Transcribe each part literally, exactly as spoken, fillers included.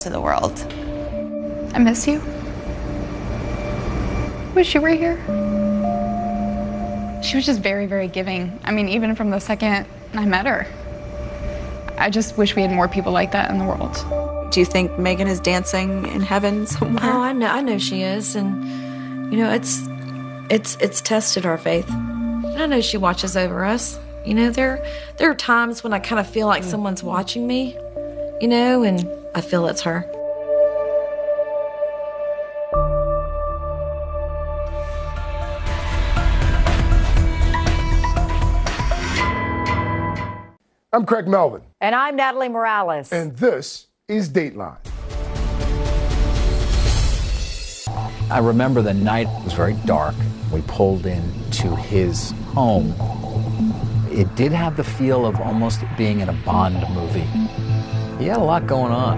to the world. I miss you. Wish you were here. She was just very, very giving. I mean, even from the second I met her. I just wish we had more people like that in the world. Do you think Megan is dancing in heaven somewhere? Oh, I know, I know she is, and you know, it's, it's, it's tested our faith. And I know she watches over us. You know, there, there are times when I kind of feel like someone's watching me, you know, and I feel it's her. I'm Craig Melvin. And I'm Natalie Morales. And this is Dateline. I remember the night was very dark. We pulled into his home. It did have the feel of almost being in a Bond movie. He had a lot going on.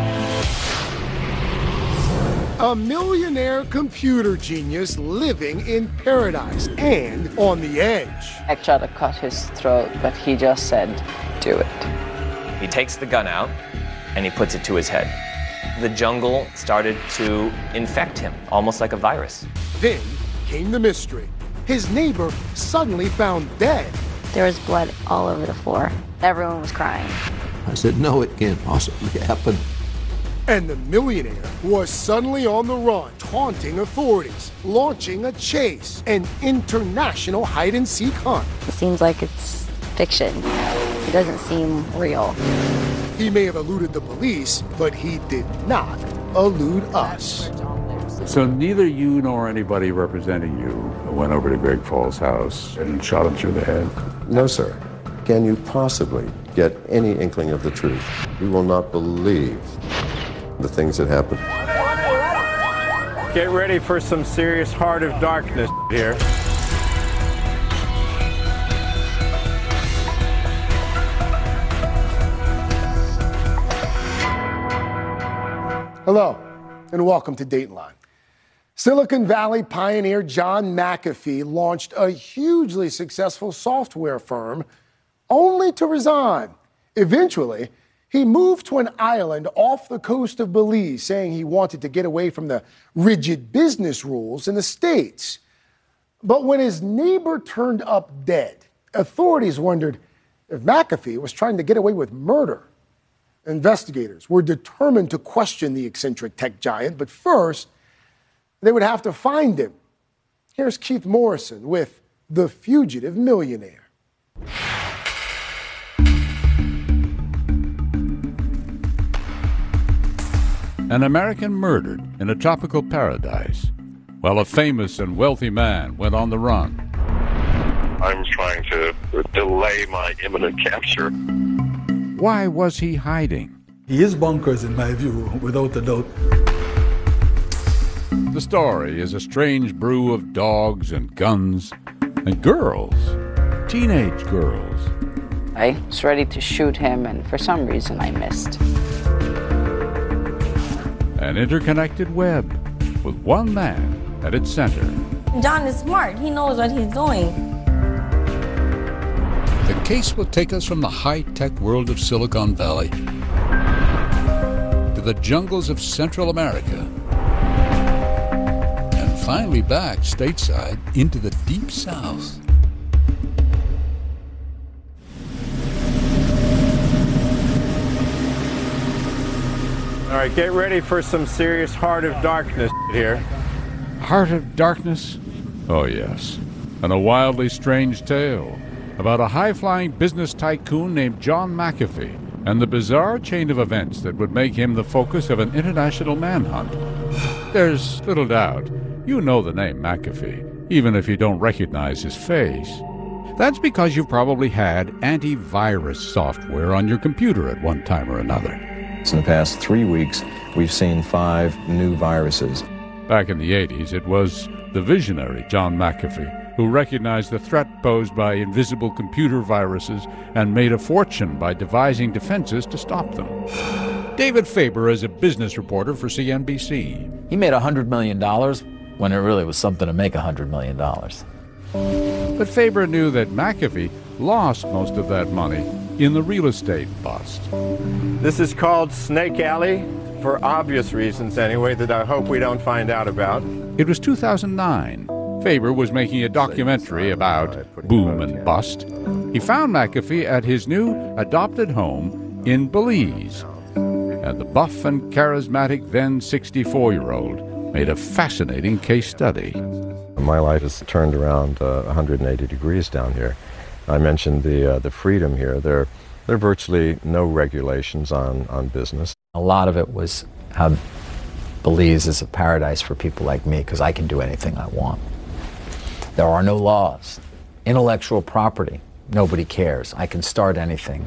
A millionaire computer genius living in paradise and on the edge. I tried to cut his throat, but he just said, do it. He takes the gun out and he puts it to his head. The jungle started to infect him, almost like a virus. Then came the mystery. His neighbor suddenly found dead. There was blood all over the floor. Everyone was crying. I said, no, it can't possibly happen. And the millionaire was suddenly on the run, taunting authorities, launching a chase, an international hide-and-seek hunt. It seems like it's fiction. It doesn't seem real. He may have eluded the police, but he did not elude us. So neither you nor anybody representing you went over to Greg Fall's house and shot him through the head? No, sir. Can you possibly get any inkling of the truth? You will not believe the things that happened. Get ready for some serious Heart of Darkness here. Hello, and welcome to Dateline. Silicon Valley pioneer John McAfee launched a hugely successful software firm only to resign. Eventually, he moved to an island off the coast of Belize, saying he wanted to get away from the rigid business rules in the States. But when his neighbor turned up dead, authorities wondered if McAfee was trying to get away with murder. Investigators were determined to question the eccentric tech giant, but first, they would have to find him. Here's Keith Morrison with The Fugitive Millionaire. An American murdered in a tropical paradise, while a famous and wealthy man went on the run. I'm trying to delay my imminent capture. Why was he hiding? He is bonkers in my view, without a doubt. The story is a strange brew of dogs and guns and girls, teenage girls. I was ready to shoot him, and for some reason I missed. An interconnected web with one man at its center. John is smart. He knows what he's doing. The case will take us from the high-tech world of Silicon Valley to the jungles of Central America, and finally back stateside into the Deep South. All right, get ready for some serious Heart of Darkness here. Heart of Darkness? Oh, yes. And a wildly strange tale about a high-flying business tycoon named John McAfee and the bizarre chain of events that would make him the focus of an international manhunt. There's little doubt you know the name McAfee, even if you don't recognize his face. That's because you've probably had antivirus software on your computer at one time or another. In the past three weeks, we've seen five new viruses. Back in the eighties, it was the visionary John McAfee who recognized the threat posed by invisible computer viruses and made a fortune by devising defenses to stop them. David Faber is a business reporter for C N B C. He made one hundred million dollars when it really was something to make one hundred million dollars. But Faber knew that McAfee lost most of that money in the real estate bust. This is called Snake Alley. for obvious reasons anyway, that I hope we don't find out about. It was two thousand nine. Faber was making a documentary about boom and bust. He found McAfee at his new adopted home in Belize. And the buff and charismatic then sixty-four-year-old made a fascinating case study. My life has turned around uh, one hundred eighty degrees down here. I mentioned the uh, the freedom here. There, there are virtually no regulations on, on business. A lot of it was how Belize is a paradise for people like me because I can do anything I want. There are no laws. Intellectual property, nobody cares. I can start anything.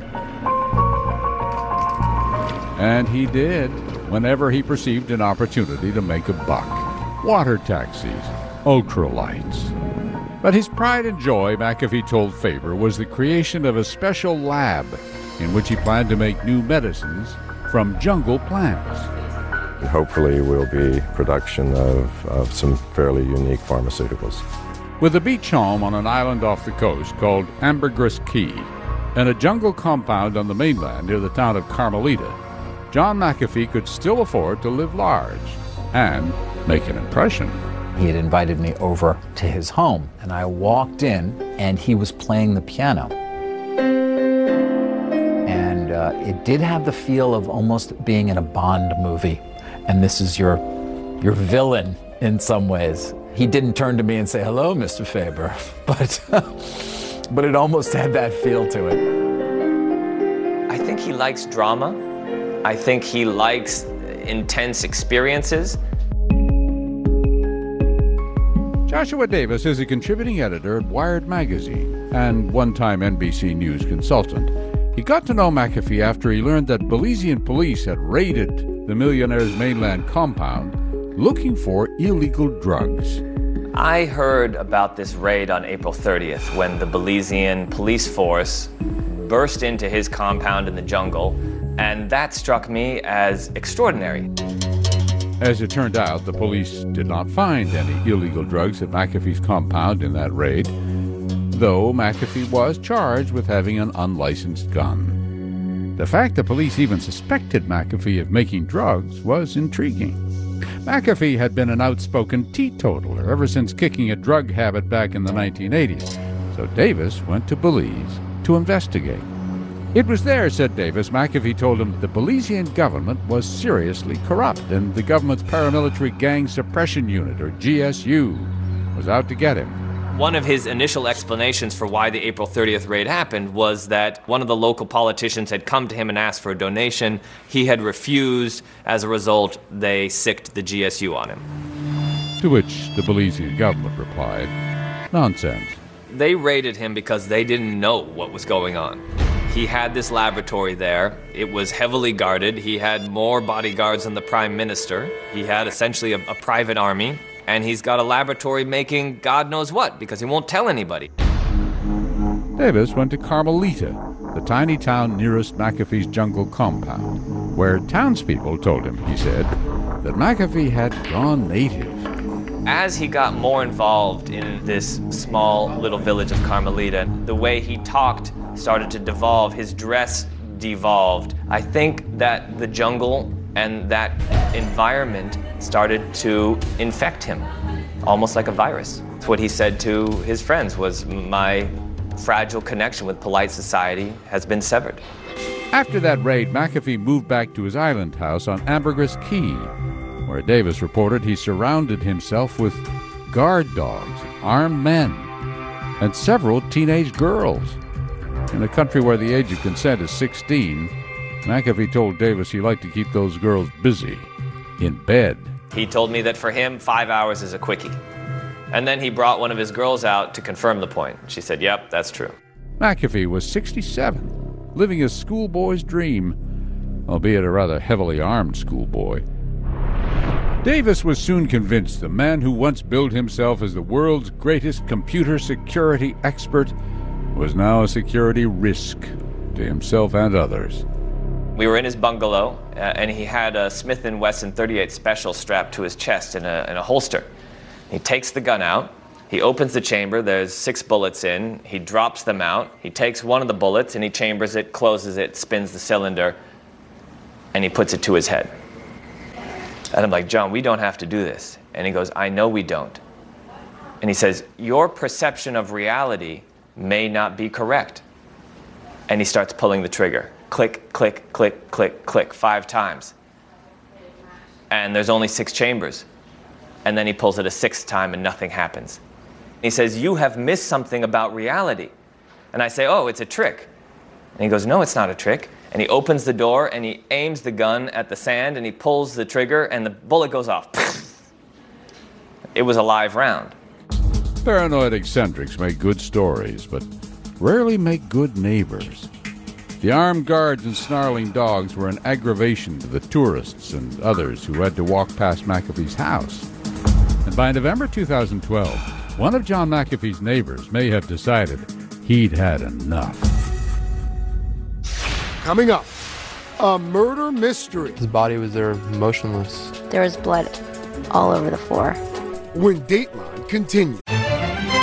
And he did, whenever he perceived an opportunity to make a buck. Water taxis, ultralights. But his pride and joy, McAfee told Faber, was the creation of a special lab in which he planned to make new medicines from jungle plants. Hopefully will be production of, of some fairly unique pharmaceuticals. With a beach home on an island off the coast called Ambergris Caye and a jungle compound on the mainland near the town of Carmelita, John McAfee could still afford to live large and make an impression. He had invited me over to his home, and I walked in, and he was playing the piano. And uh, it did have the feel of almost being in a Bond movie, and this is your, your villain in some ways. He didn't turn to me and say, "Hello, Mister Faber," but, but it almost had that feel to it. I think he likes drama. I think he likes intense experiences. Joshua Davis is a contributing editor at Wired magazine and one-time N B C News consultant. He got to know McAfee after he learned that Belizean police had raided the millionaire's mainland compound looking for illegal drugs. I heard about this raid on April thirtieth when the Belizean police force burst into his compound in the jungle, and that struck me as extraordinary. As it turned out, the police did not find any illegal drugs at McAfee's compound in that raid, though McAfee was charged with having an unlicensed gun. The fact the police even suspected McAfee of making drugs was intriguing. McAfee had been an outspoken teetotaler ever since kicking a drug habit back in the nineteen eighties, so Davis went to Belize to investigate. It was there, said Davis, McAfee told him the Belizean government was seriously corrupt and the government's paramilitary gang suppression unit, or G S U, was out to get him. One of his initial explanations for why the April thirtieth raid happened was that one of the local politicians had come to him and asked for a donation. He had refused. As a result, they sicked the G S U on him. To which the Belizean government replied, "Nonsense." They raided him because they didn't know what was going on. He had this laboratory there. It was heavily guarded. He had more bodyguards than the prime minister. He had essentially a, a private army. And he's got a laboratory making God knows what, because he won't tell anybody. Davis went to Carmelita, the tiny town nearest McAfee's jungle compound, where townspeople told him, he said, that McAfee had gone native. As he got more involved in this small little village of Carmelita, the way he talked started to devolve, his dress devolved. I think that the jungle and that environment started to infect him, almost like a virus. It's what he said to his friends was, "My fragile connection with polite society has been severed." After that raid, McAfee moved back to his island house on Ambergris Caye, where Davis reported he surrounded himself with guard dogs, armed men, and several teenage girls. In a country where the age of consent is sixteen, McAfee told Davis he liked to keep those girls busy, in bed. He told me that for him, five hours is a quickie. And then he brought one of his girls out to confirm the point. She said, "Yep, that's true." McAfee was sixty-seven, living a schoolboy's dream, albeit a rather heavily armed schoolboy. Davis was soon convinced the man who once billed himself as the world's greatest computer security expert was now a security risk to himself and others. We were in his bungalow, uh, and he had a Smith and Wesson thirty-eight Special strapped to his chest in a, in a holster. He takes the gun out. He opens the chamber. There's six bullets in. He drops them out. He takes one of the bullets, and he chambers it, closes it, spins the cylinder, and he puts it to his head. And I'm like, John, we don't have to do this. And he goes, I know we don't. And he says, your perception of reality may not be correct. And he starts pulling the trigger. Click, click, click, click, click, five times. And there's only six chambers. And then he pulls it a sixth time and nothing happens. He says, you have missed something about reality. And I say, oh, it's a trick. And he goes, no, it's not a trick. And he opens the door and he aims the gun at the sand and he pulls the trigger and the bullet goes off. It was a live round. Paranoid eccentrics make good stories, but rarely make good neighbors. The armed guards and snarling dogs were an aggravation to the tourists and others who had to walk past McAfee's house. And by November two thousand twelve, one of John McAfee's neighbors may have decided he'd had enough. Coming up, a murder mystery. His body was there motionless. There was blood all over the floor. When Dateline continues.